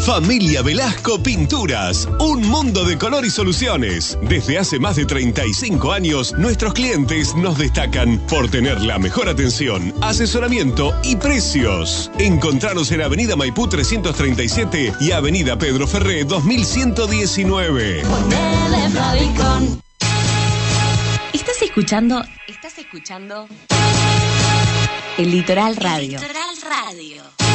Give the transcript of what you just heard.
Familia Velasco Pinturas, un mundo de color y soluciones. Desde hace más de 35 años, nuestros clientes nos destacan por tener la mejor atención, asesoramiento y precios. Encontranos en Avenida Maipú 337 y Avenida Pedro Ferré 2119. ¿Estás escuchando? El Litoral Radio. El Litoral Radio.